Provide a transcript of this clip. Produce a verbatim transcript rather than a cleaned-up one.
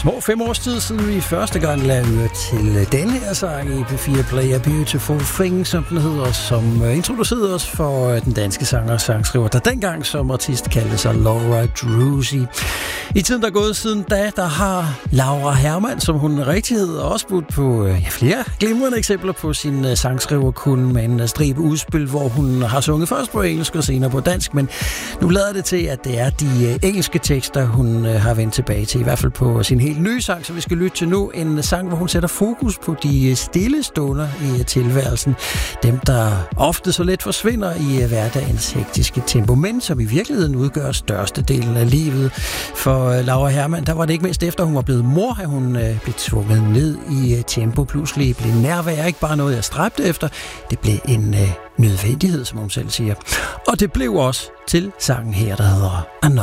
Små fem års tid siden vi første gang lavede øre til denne her sang i P fire Play, Beautiful Thing, som den hedder, som introducerede os for den danske sanger og sangskriver, der dengang som artist kaldte sig Laura Druzy. I tiden, der er gået siden da, der har Laura Hermann, som hun rigtig hedder, også budt på ja, flere glimrende eksempler på sin sangskriverkunde med en stribe udspil, hvor hun har sunget først på engelsk og senere på dansk, men nu lader det til, at det er de engelske tekster, hun har vendt tilbage til, i hvert fald på sin helt nye sang, som vi skal lytte til nu. En sang, hvor hun sætter fokus på de stille stunder i tilværelsen. Dem, der ofte så let forsvinder i hverdagens hektiske tempo, men som i virkeligheden udgør størstedelen af livet. For Laura Hermann, der var det ikke mindst efter, hun var blevet mor, at hun blev tvunget ned i tempo. Pludselig blev nærvær ikke bare noget, jeg stræbte efter. Det blev en nødvendighed, som hun selv siger. Og det blev også til sangen her, der hedder Another.